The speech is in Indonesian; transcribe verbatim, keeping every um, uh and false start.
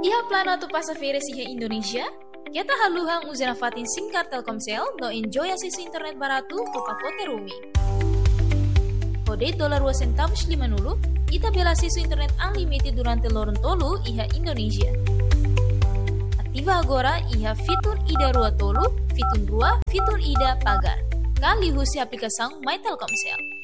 Iha plano tu passageira iha Indonesia? Kita haluhang uzena fatin singkat Telkomsel no enjoy akses internet barato ke pakote roaming. Kode dolar dua centavos lima nulu, ita bela akses internet unlimited durante lorong tolu iha Indonesia. Aktiva agora iha fitur ida rua tolu, fitur dua, fitur ida pagar. Kali husi aplikação My Telkomsel.